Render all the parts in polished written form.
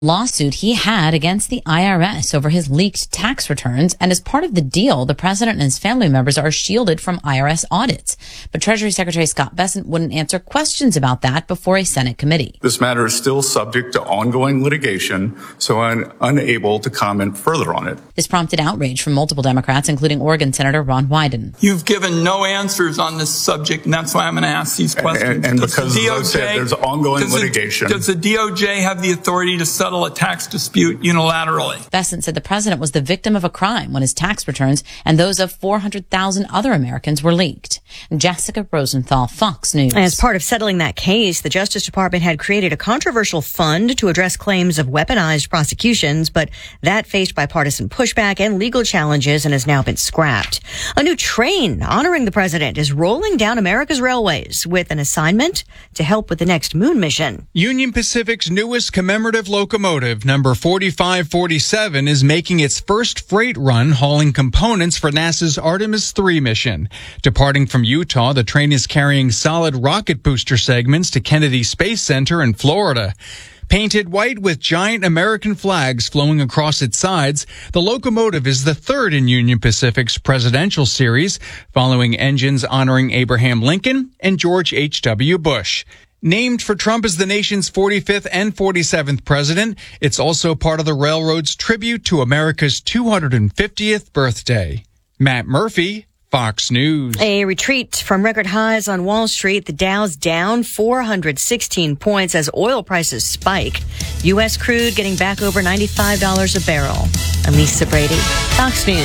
lawsuit he had against the IRS over his leaked tax returns, and as part of the deal, the president and his family members are shielded from IRS audits. But Treasury Secretary Scott Bessent wouldn't answer questions about that before a Senate committee. This matter is still subject to ongoing litigation, so I'm unable to comment further on it. This prompted outrage from multiple Democrats, including Oregon Senator Ron Wyden. You've given no answers on this subject, and that's why I'm going to ask these questions. And because, as I said, there's ongoing litigation. Does the DOJ have the authority to settle a tax dispute unilaterally? Bessent said the president was the victim of a crime when his tax returns and those of 400,000 other Americans were leaked. Jessica Rosenthal, Fox News. As part of settling that case, the Justice Department had created a controversial fund to address claims of weaponized prosecutions, but that faced bipartisan pushback and legal challenges and has now been scrapped. A new train honoring the president is rolling down America's railways with an assignment to help with the next moon mission. Union Pacific's newest commemorative locomotive, number 4547, is making its first freight run hauling components for NASA's Artemis 3 mission. Departing from Utah, the train is carrying solid rocket booster segments to Kennedy Space Center in Florida. Painted white with giant American flags flowing across its sides, the locomotive is the third in Union Pacific's presidential series, following engines honoring Abraham Lincoln and George H.W. Bush. Named for Trump as the nation's 45th and 47th president, it's also part of the railroad's tribute to America's 250th birthday. Matt Murphy, Fox News. A retreat from record highs on Wall Street. The Dow's down 416 points as oil prices spike. U.S. crude getting back over $95 a barrel. I'm Lisa Brady, Fox News.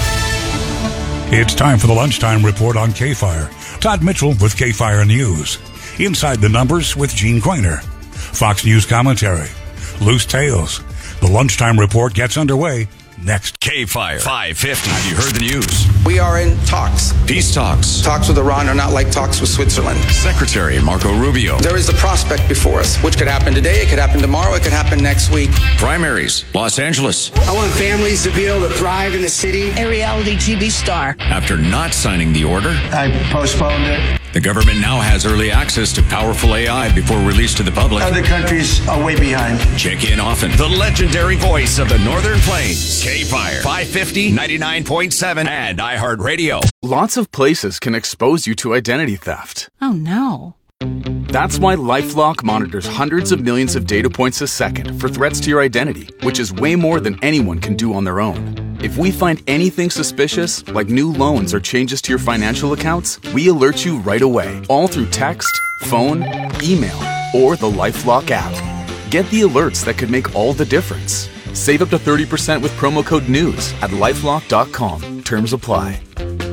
It's time for the Lunchtime Report on K-Fire. Todd Mitchell with K-Fire News. Inside the Numbers with Gene Coiner. Fox News commentary. Loose Tales. The Lunchtime Report gets underway next. K-Fire 550. Have you heard the news? We are in talks. Peace talks. Talks with Iran are not like talks with Switzerland. Secretary Marco Rubio. There is a prospect before us, which could happen today, it could happen tomorrow, it could happen next week. Primaries, Los Angeles. I want families to be able to thrive in the city. A reality TV star. After not signing the order, I postponed it. The government now has early access to powerful AI before release to the public. Other countries are way behind. Check in often. The legendary voice of the Northern Plains. K-Fire 550, 99.7, and iHeartRadio. Lots of places can expose you to identity theft. Oh, no. That's why LifeLock monitors hundreds of millions of data points a second for threats to your identity, which is way more than anyone can do on their own. If we find anything suspicious, like new loans or changes to your financial accounts, we alert you right away, all through text, phone, email, or the LifeLock app. Get the alerts that could make all the difference. Save up to 30% with promo code NEWS at LifeLock.com. Terms apply.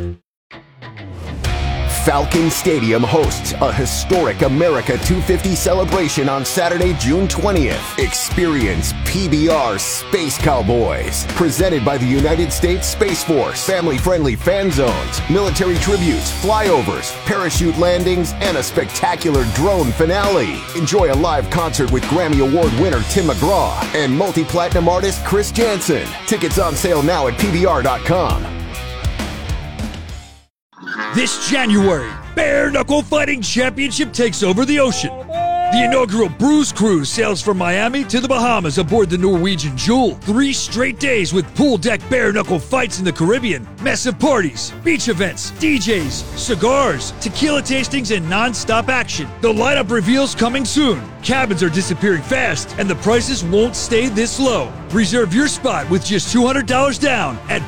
Falcon Stadium hosts a historic America 250 celebration on Saturday, June 20th. Experience PBR Space Cowboys, presented by the United States Space Force. Family-friendly fan zones, military tributes, flyovers, parachute landings, and a spectacular drone finale. Enjoy a live concert with Grammy Award winner Tim McGraw and multi-platinum artist Chris Janson. Tickets on sale now at PBR.com. This January, Bare Knuckle Fighting Championship takes over the ocean. The inaugural Bruise Cruise sails from Miami to the Bahamas aboard the Norwegian Jewel. 3 straight days with pool deck bare knuckle fights in the Caribbean, massive parties, beach events, DJs, cigars, tequila tastings, and non-stop action. The lineup reveals coming soon. Cabins are disappearing fast, and the prices won't stay this low. Reserve your spot with just $200 down at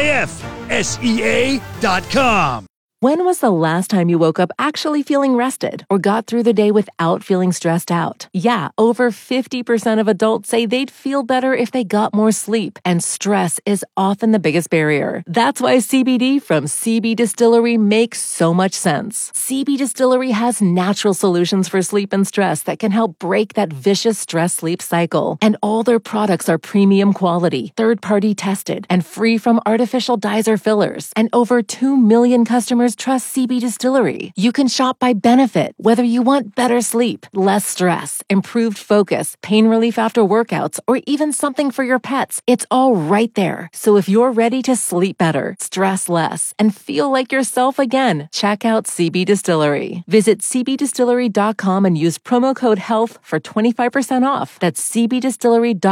BKFSEA.com. When was the last time you woke up actually feeling rested or got through the day without feeling stressed out? Yeah, over 50% of adults say they'd feel better if they got more sleep, and stress is often the biggest barrier. That's why CBD from CB Distillery makes so much sense. CB Distillery has natural solutions for sleep and stress that can help break that vicious stress-sleep cycle. And all their products are premium quality, third-party tested, and free from artificial dyes or fillers. And over 2 million customers customers trust CB Distillery. You can shop by benefit, whether you want better sleep, less stress, improved focus, pain relief after workouts, or even something for your pets. It's all right there. So if you're ready to sleep better, stress less, and feel like yourself again, check out CB Distillery. Visit cbdistillery.com and use promo code HEALTH for 25% off. That's cbdistillery.com.